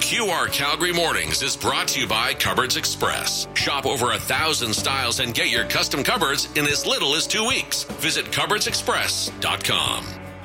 QR Calgary Mornings is brought to you by Cupboards Express. Shop over 1,000 styles and get your custom cupboards in as little as 2 weeks. Visit cupboardsexpress.com.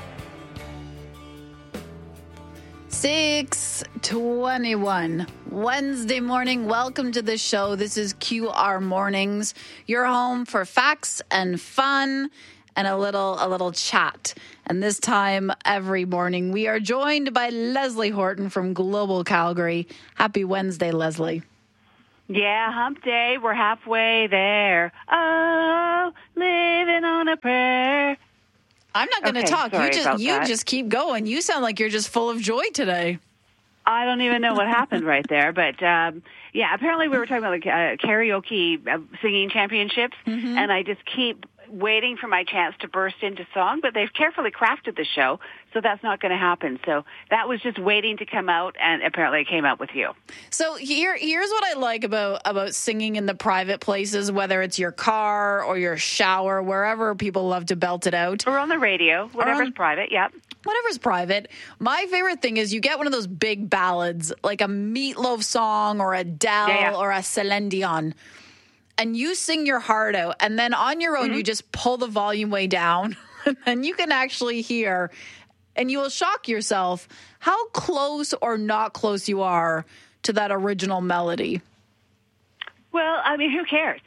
6:21 Wednesday morning. Welcome to the show. This is QR Mornings, your home for facts and fun and a little chat. And this time every morning we are joined by Leslie Horton from Global Calgary. Happy Wednesday, Leslie. Yeah, hump day. We're halfway there. Oh, living on a prayer. I'm not going to talk. You just keep going. You sound like you're just full of joy today. I don't even know what happened right there, but yeah, apparently we were talking about karaoke singing championships, and I just keep waiting for my chance to burst into song, but they've carefully crafted the show, so that's not going to happen. So that was just waiting to come out, and apparently it came out with you. So here's what I like about singing in the private places, whether it's your car or your shower, wherever people love to belt it out. Or on the radio, whatever's private, yep. Whatever's private. My favorite thing is you get one of those big ballads, like a Meatloaf song or Adele or a Celine Dion, and you sing your heart out, and then on your own you just pull the volume way down, and you can actually hear, and you will shock yourself how close or not close you are to that original melody. Well, I mean, who cares?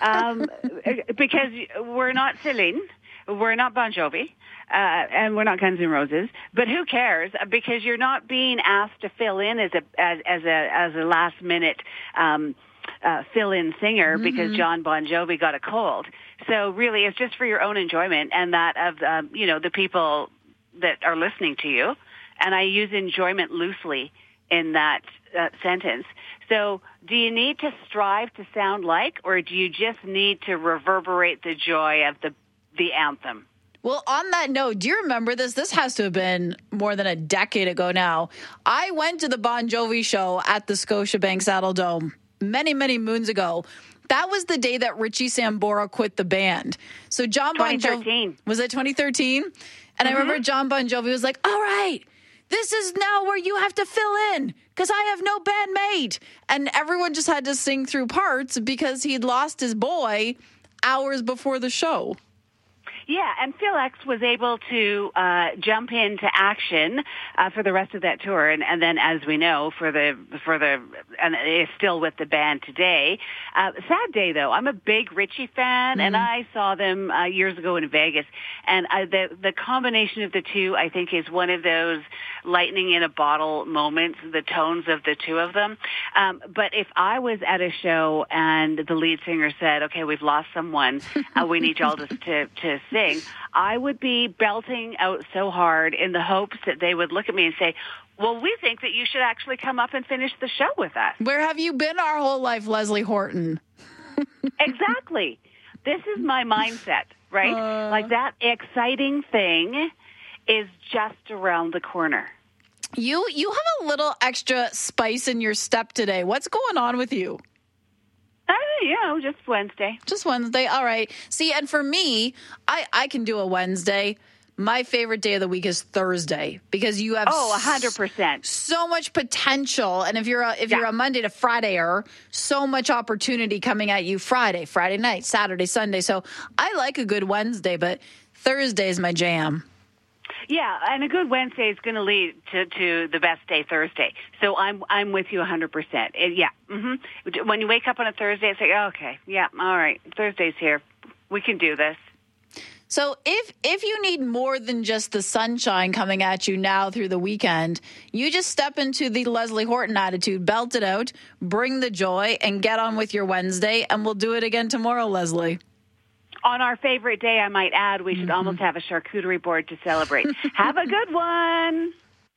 Because we're not Celine, we're not Bon Jovi, and we're not Guns N' Roses. But who cares? Because you're not being asked to fill in as a last minute fill-in singer because John Bon Jovi got a cold. So really, it's just for your own enjoyment and that of the people that are listening to you. And I use enjoyment loosely in that sentence. So do you need to strive to sound like, or do you just need to reverberate the joy of the anthem? Well, on that note, do you remember this? This has to have been more than a decade ago now. I went to the Bon Jovi show at the Scotiabank Saddle Dome many, many moons ago. That was the day that Richie Sambora quit the band. So John Bon Jovi, was it 2013? And I remember John Bon Jovi was like, all right, this is now where you have to fill in because I have no bandmate. And everyone just had to sing through parts because he'd lost his boy hours before the show. Yeah, and Phil X was able to jump into action for the rest of that tour, and then, as we know, and is still with the band today. Sad day though. I'm a big Richie fan, and I saw them years ago in Vegas, and the combination of the two, I think, is one of those lightning in a bottle moments. The tones of the two of them. But if I was at a show and the lead singer said, "Okay, we've lost someone, we need y'all to sing," I would be belting out so hard in the hopes that they would look at me and say, well, we think that you should actually come up and finish the show with us. Where have you been our whole life, Leslie Horton? Exactly. This is my mindset, right? Like that exciting thing is just around the corner. You have a little extra spice in your step today. What's going on with you? Just Wednesday. Just Wednesday. All right. See, and for me, I can do a Wednesday. My favorite day of the week is Thursday because you have 100% so much potential. And if you're a Monday to Fridayer, so much opportunity coming at you Friday night, Saturday, Sunday. So I like a good Wednesday, but Thursday is my jam. Yeah, and a good Wednesday is going to lead to the best day, Thursday. So I'm with you 100%. Yeah. When you wake up on a Thursday, it's like, okay, yeah, all right, Thursday's here. We can do this. So if you need more than just the sunshine coming at you now through the weekend, you just step into the Leslie Horton attitude, belt it out, bring the joy, and get on with your Wednesday, and we'll do it again tomorrow, Leslie. On our favorite day, I might add, we should almost have a charcuterie board to celebrate. Have a good one.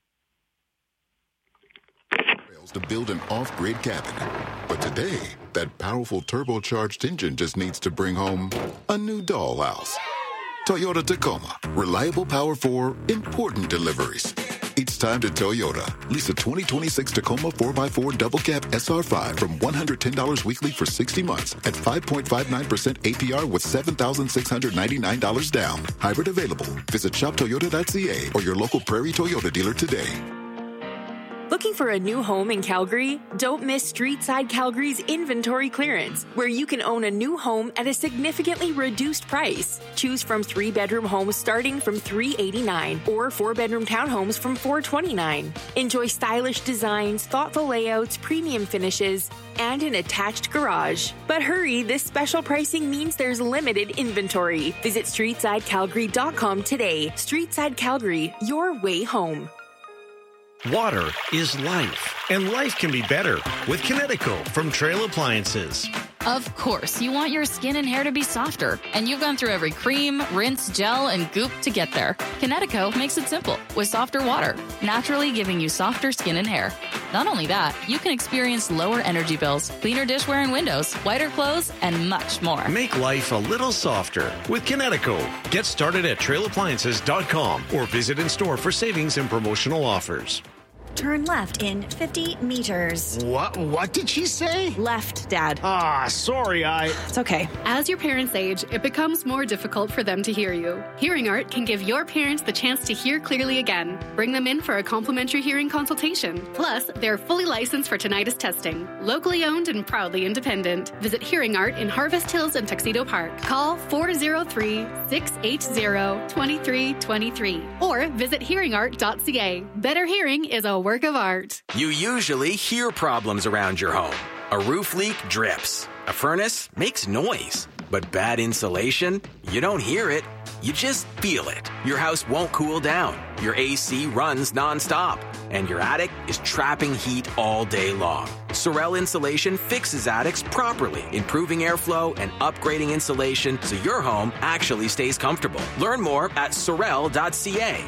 To build an off-grid cabin. But today, that powerful turbocharged engine just needs to bring home a new dollhouse. Toyota Tacoma. Reliable power for important deliveries. It's time to Toyota. Lease a 2026 Tacoma 4x4 double cab SR5 from $110 weekly for 60 months at 5.59% APR with $7,699 down. Hybrid available. Visit shoptoyota.ca or your local Prairie Toyota dealer today. Booking Looking for a new home in Calgary? Don't miss Street Side Calgary's inventory clearance, where you can own a new home at a significantly reduced price. Choose from 3-bedroom homes starting from $389 or 4-bedroom townhomes from $429. Enjoy stylish designs, thoughtful layouts, premium finishes, and an attached garage. But hurry, this special pricing means there's limited inventory. Visit StreetSideCalgary.com today. Streetside Calgary, your way home. Water is life, and life can be better with Kinetico from Trail Appliances. Of course, you want your skin and hair to be softer, and you've gone through every cream, rinse, gel, and goop to get there. Kinetico makes it simple with softer water, naturally giving you softer skin and hair. Not only that, you can experience lower energy bills, cleaner dishware and windows, whiter clothes, and much more. Make life a little softer with Kinetico. Get started at trailappliances.com or visit in store for savings and promotional offers. Turn left in 50 meters. What did she say? Left, Dad. Sorry, It's okay. As your parents age, it becomes more difficult for them to hear you. Hearing Art can give your parents the chance to hear clearly again. Bring them in for a complimentary hearing consultation. Plus, they're fully licensed for tinnitus testing. Locally owned and proudly independent. Visit Hearing Art in Harvest Hills and Tuxedo Park. Call 403-680-2323 or visit hearingart.ca. Better hearing is a work of art. You usually hear problems around your home. A roof leak drips. A furnace makes noise. But bad insulation? You don't hear it. You just feel it. Your house won't cool down. Your AC runs nonstop. And your attic is trapping heat all day long. Sorel Insulation fixes attics properly, improving airflow and upgrading insulation so your home actually stays comfortable. Learn more at sorel.ca.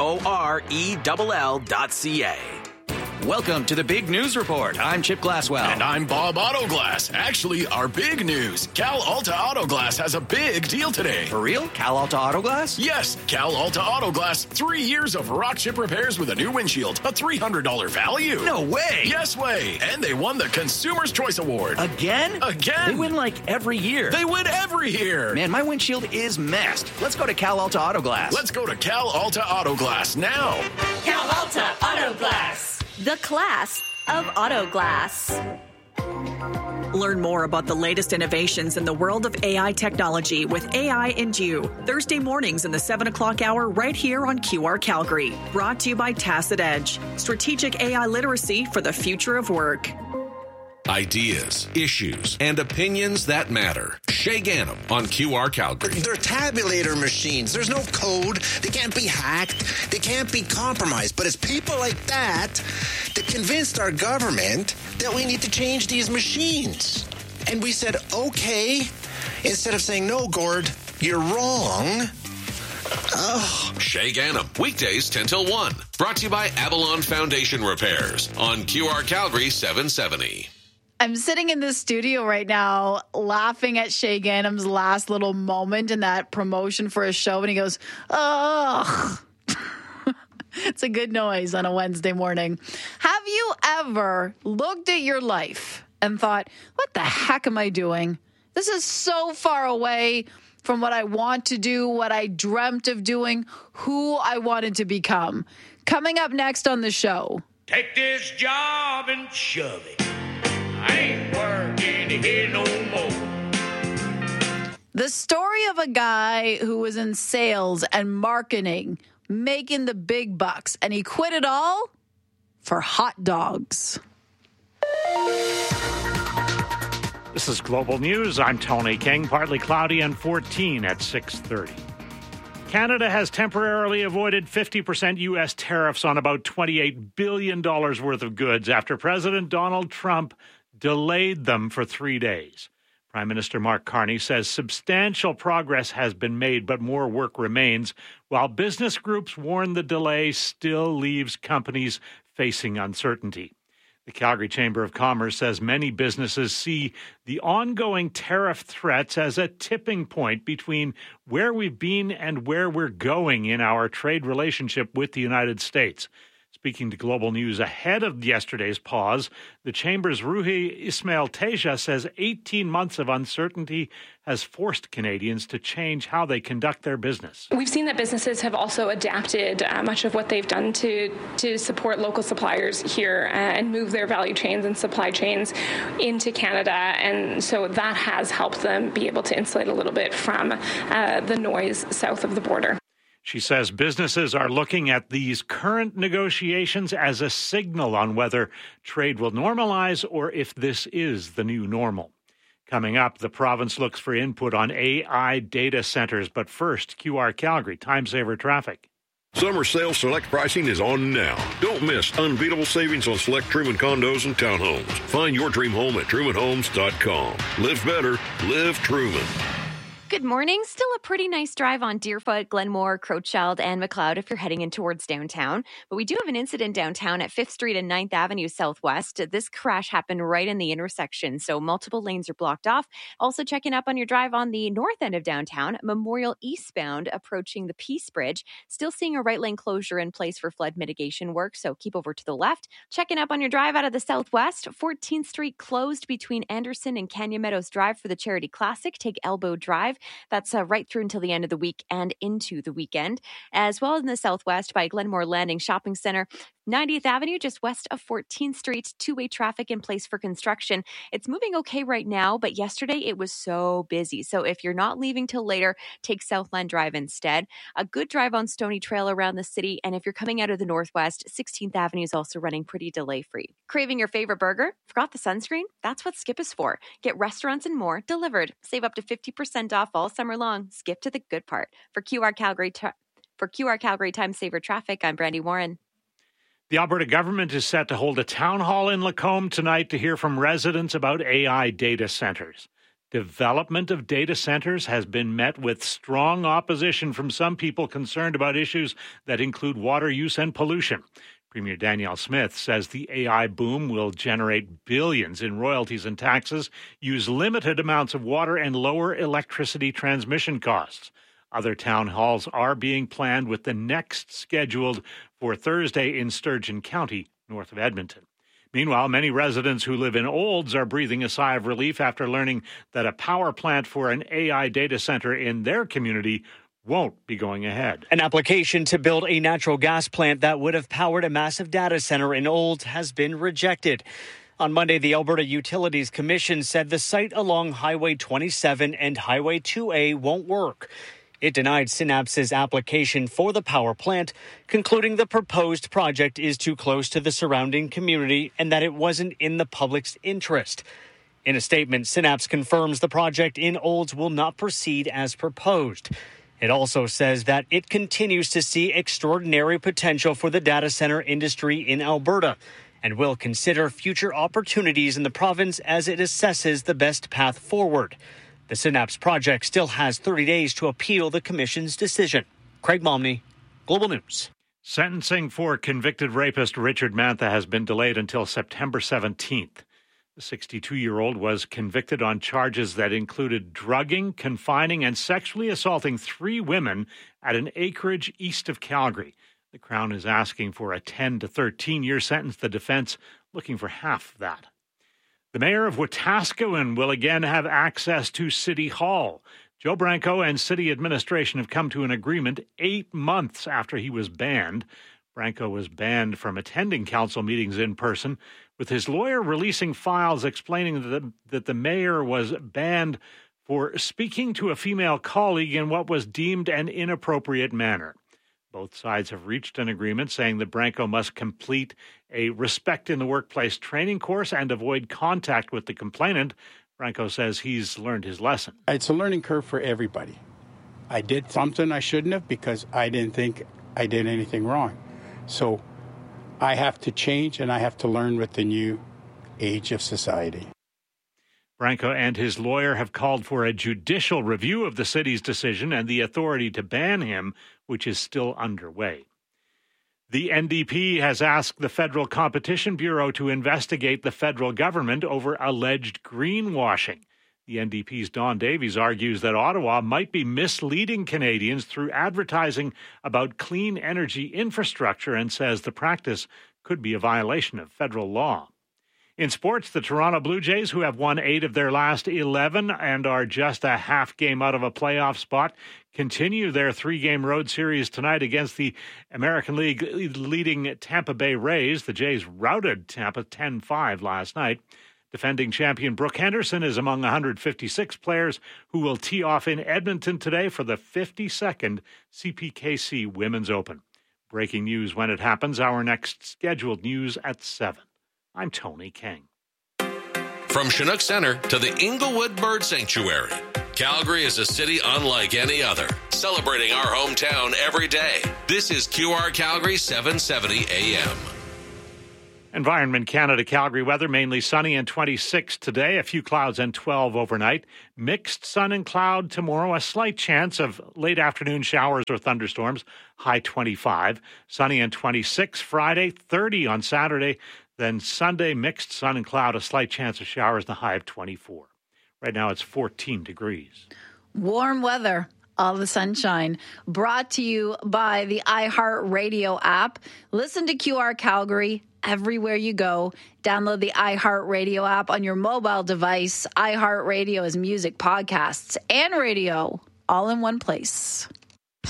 SORELL.ca. Welcome to the Big News Report. I'm Chip Glasswell. And I'm Bob Autoglass. Actually, our big news. Cal Alta Autoglass has a big deal today. For real? Cal Alta Autoglass? Yes, Cal Alta Autoglass. 3 years of rock chip repairs with a new windshield. A $300 value. No way. Yes way. And they won the Consumer's Choice Award. Again? Again. They win like every year. They win every year. Man, my windshield is messed. Let's go to Cal Alta Autoglass. Let's go to Cal Alta Autoglass now. Cal Alta Autoglass. The class of auto glass. Learn more about the latest innovations in the world of AI technology with AI and You. Thursday mornings in the 7 o'clock hour right here on QR Calgary. Brought to you by Tacit Edge. Strategic AI literacy for the future of work. Ideas, issues, and opinions that matter. Shay Ganem on QR Calgary. They're tabulator machines. There's no code. They can't be hacked. They can't be compromised. But it's people like that that convinced our government that we need to change these machines. And we said, okay, instead of saying, no, Gord, you're wrong. Oh. Shay Ganem, weekdays 10 till 1. Brought to you by Avalon Foundation Repairs on QR Calgary 770. I'm sitting in the studio right now laughing at Shay Ganem's last little moment in that promotion for a show, and he goes, ugh. It's a good noise on a Wednesday morning. Have you ever looked at your life and thought, what the heck am I doing? This is so far away from what I want to do, what I dreamt of doing, who I wanted to become. Coming up next on the show. Take this job and shove it. I ain't working here no more. The story of a guy who was in sales and marketing, making the big bucks, and he quit it all for hot dogs. This is Global News. I'm Tony King. Partly cloudy and 14 at 6:30. Canada has temporarily avoided 50% U.S. tariffs on about $28 billion worth of goods after President Donald Trump delayed them for 3 days. Prime Minister Mark Carney says substantial progress has been made, but more work remains, while business groups warn the delay still leaves companies facing uncertainty. The Calgary Chamber of Commerce says many businesses see the ongoing tariff threats as a tipping point between where we've been and where we're going in our trade relationship with the United States. Speaking to Global News ahead of yesterday's pause, the Chamber's Ruhi Ismail Teja says 18 months of uncertainty has forced Canadians to change how they conduct their business. We've seen that businesses have also adapted much of what they've done to support local suppliers here and move their value chains and supply chains into Canada. And so that has helped them be able to insulate a little bit from the noise south of the border. She says businesses are looking at these current negotiations as a signal on whether trade will normalize or if this is the new normal. Coming up, the province looks for input on AI data centers. But first, QR Calgary, time saver traffic. Summer sale select pricing is on now. Don't miss unbeatable savings on select Truman condos and townhomes. Find your dream home at trumanhomes.com. Live better, live Truman. Good morning. Still a pretty nice drive on Deerfoot, Glenmore, Crowchild, and McLeod if you're heading in towards downtown. But we do have an incident downtown at 5th Street and 9th Avenue Southwest. This crash happened right in the intersection, so multiple lanes are blocked off. Also checking up on your drive on the north end of downtown, Memorial eastbound approaching the Peace Bridge. Still seeing a right lane closure in place for flood mitigation work, so keep over to the left. Checking up on your drive out of the southwest, 14th Street closed between Anderson and Canyon Meadows Drive for the Charity Classic. Take Elbow Drive. That's right through until the end of the week and into the weekend. As well in the southwest by Glenmore Landing Shopping Center, 90th Avenue, just west of 14th Street, two-way traffic in place for construction. It's moving okay right now, but yesterday it was so busy. So if you're not leaving till later, take Southland Drive instead. A good drive on Stony Trail around the city. And if you're coming out of the northwest, 16th Avenue is also running pretty delay-free. Craving your favorite burger? Forgot the sunscreen? That's what Skip is for. Get restaurants and more delivered. Save up to 50% off all summer long. Skip to the good part. For QR Calgary Time Saver Traffic, I'm Brandy Warren. The Alberta government is set to hold a town hall in Lacombe tonight to hear from residents about AI data centers. Development of data centers has been met with strong opposition from some people concerned about issues that include water use and pollution. Premier Danielle Smith says the AI boom will generate billions in royalties and taxes, use limited amounts of water, and lower electricity transmission costs. Other town halls are being planned, with the next scheduled for Thursday in Sturgeon County, north of Edmonton. Meanwhile, many residents who live in Olds are breathing a sigh of relief after learning that a power plant for an AI data center in their community won't be going ahead. An application to build a natural gas plant that would have powered a massive data center in Olds has been rejected. On Monday, the Alberta Utilities Commission said the site along Highway 27 and Highway 2A won't work. It denied Synapse's application for the power plant, concluding the proposed project is too close to the surrounding community and that it wasn't in the public's interest. In a statement, Synapse confirms the project in Olds will not proceed as proposed. It also says that it continues to see extraordinary potential for the data center industry in Alberta and will consider future opportunities in the province as it assesses the best path forward. The Synapse project still has 30 days to appeal the commission's decision. Craig Momney, Global News. Sentencing for convicted rapist Richard Mantha has been delayed until September 17th. The 62-year-old was convicted on charges that included drugging, confining, and sexually assaulting 3 women at an acreage east of Calgary. The Crown is asking for a 10 to 13-year sentence, the defense looking for half of that. The mayor of Wetaskiwin will again have access to City Hall. Joe Branco and city administration have come to an agreement 8 months after he was banned. Branco was banned from attending council meetings in person, with his lawyer releasing files explaining that the mayor was banned for speaking to a female colleague in what was deemed an inappropriate manner. Both sides have reached an agreement saying that Branco must complete a respect in the workplace training course and avoid contact with the complainant. Branco says he's learned his lesson. It's a learning curve for everybody. I did something I shouldn't have because I didn't think I did anything wrong. So I have to change and I have to learn with the new age of society. Branco and his lawyer have called for a judicial review of the city's decision and the authority to ban him, which is still underway. The NDP has asked the Federal Competition Bureau to investigate the federal government over alleged greenwashing. The NDP's Don Davies argues that Ottawa might be misleading Canadians through advertising about clean energy infrastructure and says the practice could be a violation of federal law. In sports, the Toronto Blue Jays, who have won 8 of their last 11 and are just a half game out of a playoff spot, continue their 3-game road series tonight against the American League leading Tampa Bay Rays. The Jays routed Tampa 10-5 last night. Defending champion Brooke Henderson is among 156 players who will tee off in Edmonton today for the 52nd CPKC Women's Open. Breaking news when it happens. Our next scheduled news at 7. I'm Tony King. From Chinook Center to the Inglewood Bird Sanctuary, Calgary is a city unlike any other, celebrating our hometown every day. This is QR Calgary 770 AM. Environment Canada Calgary weather, mainly sunny and 26 today, a few clouds and 12 overnight. Mixed sun and cloud tomorrow, a slight chance of late afternoon showers or thunderstorms, high 25. Sunny and 26 Friday, 30 on Saturday. Then Sunday, mixed sun and cloud, a slight chance of showers, the high of 24. Right now it's 14 degrees. Warm weather. All the sunshine, brought to you by the iHeartRadio app. Listen to QR Calgary everywhere you go. Download the iHeartRadio app on your mobile device. iHeartRadio is music, podcasts, and radio all in one place.